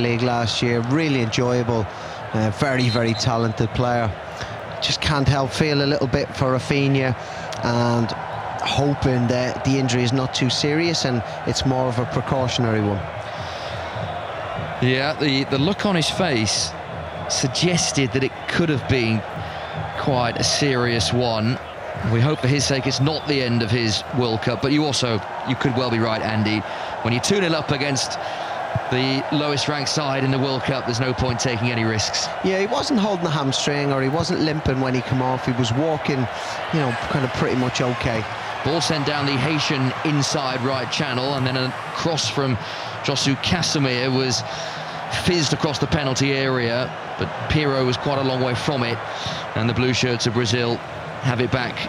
League last year, really enjoyable, very, very talented player. Just can't help feel a little bit for Rafinha, and hoping that the injury is not too serious and it's more of a precautionary one. Yeah, the look on his face suggested that it could have been quite a serious one. We hope for his sake it's not the end of his World Cup, but you could well be right, Andy. When you're 2-0 up against the lowest ranked side in the World Cup, there's no point taking any risks. Yeah, he wasn't holding a hamstring, or he wasn't limping when he came off. He was walking, kind of pretty much okay. Ball sent down the Haitian inside right channel, and then a cross from Josu Casemir was fizzed across the penalty area, but Pirro was quite a long way from it, and the blue shirts of Brazil have it back